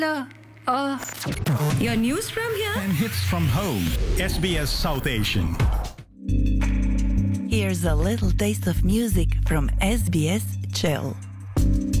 Uh, uh, your news from here? And hits from home. SBS South Asian. Here's a little taste of music from SBS Chill.